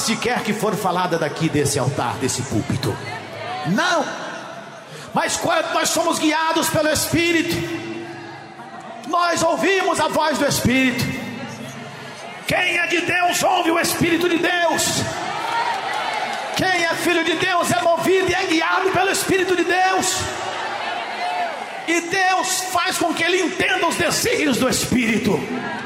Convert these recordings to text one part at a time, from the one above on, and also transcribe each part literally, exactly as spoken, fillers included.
sequer que for falada daqui desse altar, desse púlpito. Não. Mas quando nós somos guiados pelo Espírito, nós ouvimos a voz do Espírito. Quem é de Deus ouve o Espírito de Deus. Quem é filho de Deus é movido e é guiado pelo Espírito de Deus. E Deus faz com que ele entenda os desígnios do Espírito.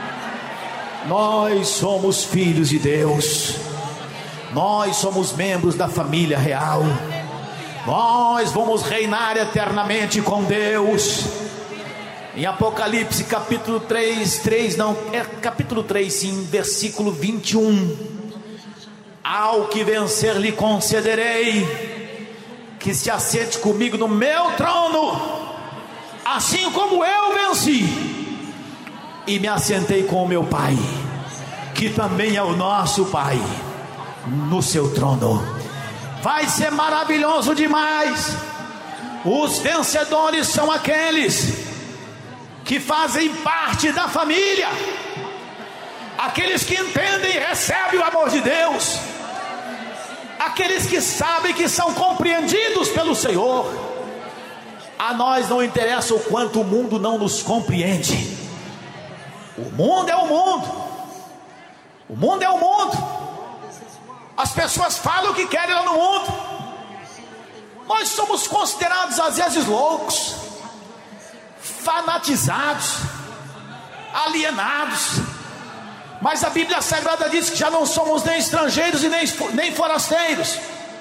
Nós somos filhos de Deus. Nós somos membros da família real. Nós vamos reinar eternamente com Deus. Em Apocalipse capítulo três, três não, é capítulo três sim, versículo vinte e um. Ao que vencer lhe concederei que se assente comigo no meu trono, assim como eu venci e me assentei com o meu Pai, que também é o nosso Pai, no seu trono. Vai ser maravilhoso demais. Os vencedores são aqueles que fazem parte da família, aqueles que entendem e recebem o amor de Deus, aqueles que sabem que são compreendidos pelo Senhor. A nós não interessa o quanto o mundo não nos compreende. O mundo é o mundo. O mundo é o mundo. As pessoas falam o que querem lá no mundo. Nós somos considerados às vezes loucos, fanatizados, alienados. Mas a Bíblia Sagrada diz que já não somos nem estrangeiros e nem, nem forasteiros,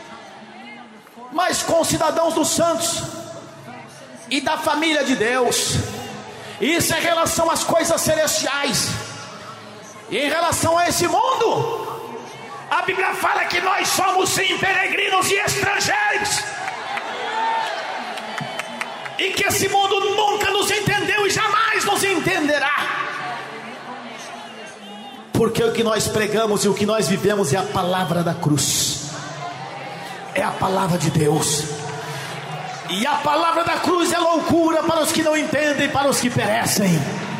mas concidadãos dos santos e da família de Deus. Isso é em relação às coisas celestiais. E em relação a esse mundo, a Bíblia fala que nós somos sim peregrinos e estrangeiros, e que esse mundo nunca nos entendeu e jamais nos entenderá. Porque o que nós pregamos e o que nós vivemos é a palavra da cruz, é a palavra de Deus. E a palavra da cruz é loucura para os que não entendem, para os que perecem.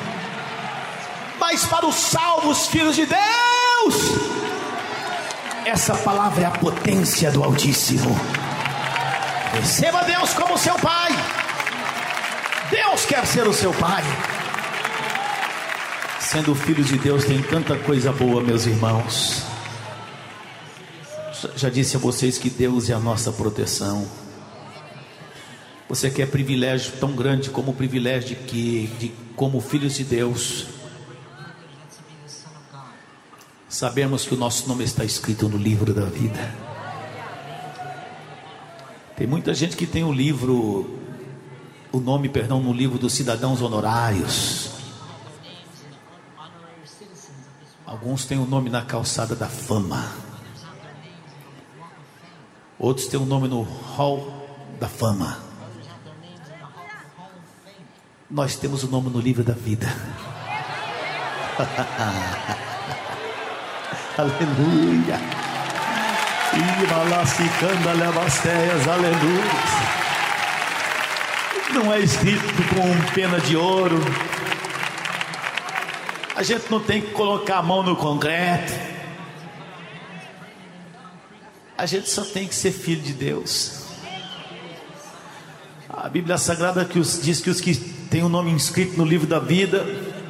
Mas para os salvos, filhos de Deus, essa palavra é a potência do Altíssimo. Receba Deus como seu Pai. Deus quer ser o seu Pai. Sendo filho de Deus tem tanta coisa boa, meus irmãos. Já disse a vocês que Deus é a nossa proteção. Você quer privilégio tão grande como o privilégio de que, de, como filhos de Deus, sabemos que o nosso nome está escrito no livro da vida. Tem muita gente que tem o livro, o nome, perdão, no livro dos cidadãos honorários. Alguns têm o nome na calçada da fama. Outros têm o nome no hall da fama. Nós temos o nome no livro da vida. Aleluia. Aleluia. Não é escrito com pena de ouro. A gente não tem que colocar a mão no concreto. A gente só tem que ser filho de Deus. A Bíblia Sagrada que os, diz que os que têm o nome inscrito no livro da vida,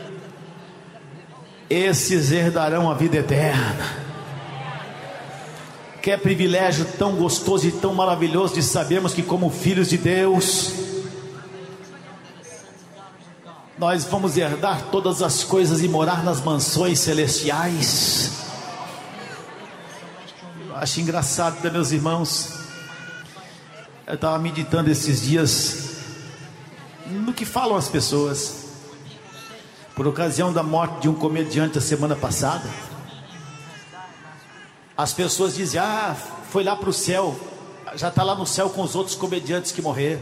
esses herdarão a vida eterna. Que é privilégio tão gostoso e tão maravilhoso de sabermos que, como filhos de Deus, nós vamos herdar todas as coisas e morar nas mansões celestiais. Eu acho engraçado, né, meus irmãos? Eu estava meditando esses dias no que falam as pessoas por ocasião da morte de um comediante a semana passada. As pessoas dizem: ah, foi lá para o céu, já está lá no céu com os outros comediantes que morreram.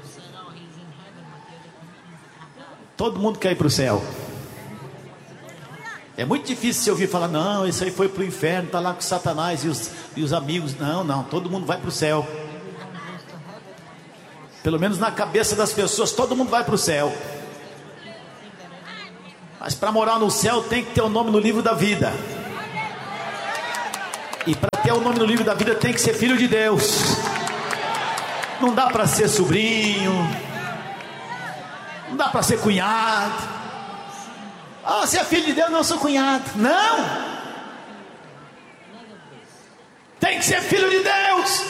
Todo mundo quer ir para o céu. É muito difícil você ouvir falar: não, isso aí foi para o inferno, está lá com Satanás e os, e os amigos. Não, não, todo mundo vai para o céu. Pelo menos na cabeça das pessoas, todo mundo vai para o céu. Mas para morar no céu tem que ter o nome no livro da vida. E para ter o nome no livro da vida tem que ser filho de Deus. Não dá para ser sobrinho, não dá para ser cunhado. Ah, você é filho de Deus, não sou cunhado. Não, tem que ser filho de Deus.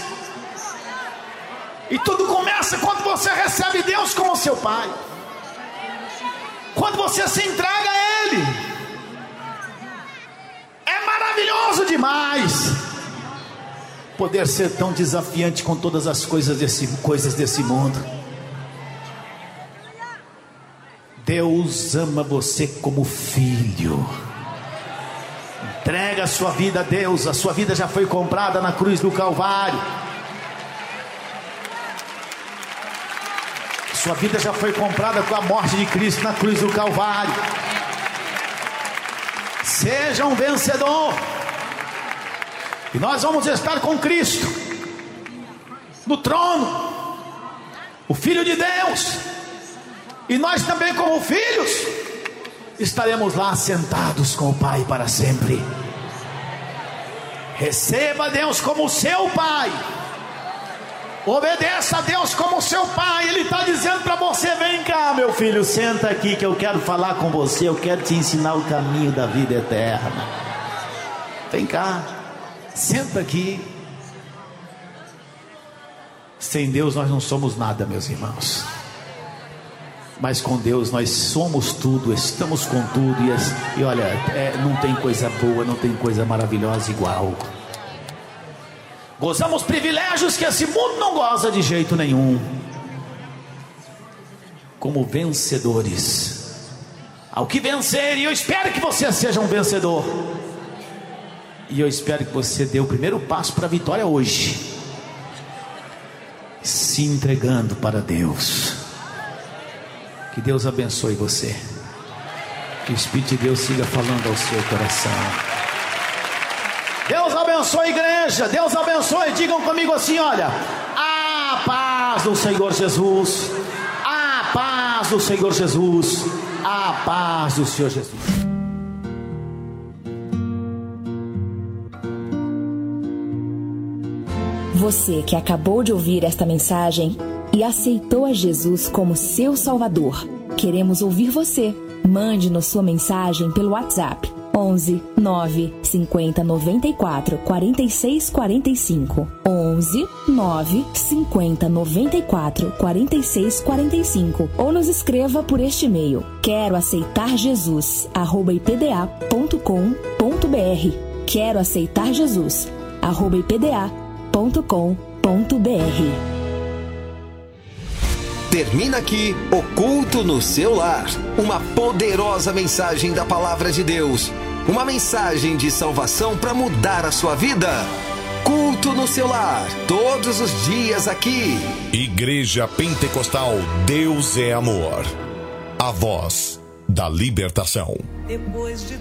E tudo começa quando você recebe Deus como seu pai, quando você se entrega a Ele. É maravilhoso demais poder ser tão desafiante com todas as coisas desse, coisas desse mundo. Deus ama você como filho. Entrega a sua vida a Deus. A sua vida já foi comprada na cruz do Calvário. Sua vida já foi comprada com a morte de Cristo na cruz do Calvário. Seja um vencedor. E nós vamos estar com Cristo no trono, o Filho de Deus. E nós também, como filhos, estaremos lá sentados com o Pai para sempre. Receba Deus como seu Pai. Obedeça a Deus como seu pai. Ele está dizendo para você: vem cá, meu filho, senta aqui que eu quero falar com você. Eu quero te ensinar o caminho da vida eterna. Vem cá, senta aqui. Sem Deus nós não somos nada, meus irmãos. Mas com Deus nós somos tudo, estamos com tudo. E, e olha, é, não tem coisa boa, não tem coisa maravilhosa igual. Gozamos privilégios que esse mundo não goza de jeito nenhum. Como vencedores. Ao que vencer, e eu espero que você seja um vencedor. E eu espero que você dê o primeiro passo para a vitória hoje, se entregando para Deus. Que Deus abençoe você. Que o Espírito de Deus siga falando ao seu coração. Deus abençoe a igreja. Deus abençoe. Digam comigo assim: olha, a paz do Senhor Jesus. A paz do Senhor Jesus. A paz do Senhor Jesus. Você que acabou de ouvir esta mensagem e aceitou a Jesus como seu Salvador, queremos ouvir você. Mande-nos sua mensagem pelo WhatsApp onze, nove, cinquenta, noventa e quatro, quarenta e seis, quarenta e cinco. onze, nove, cinquenta, noventa e quatro, quarenta e seis, quarenta e cinco. Ou nos escreva por este e-mail: quero aceitar Jesus, arroba ipda ponto com ponto br. Quero aceitar Jesus, arroba ipda ponto com ponto br. Termina aqui o Culto no Seu Lar. Uma poderosa mensagem da Palavra de Deus. Uma mensagem de salvação para mudar a sua vida. Culto no Seu Lar, todos os dias aqui. Igreja Pentecostal Deus é Amor. A voz da libertação. Depois de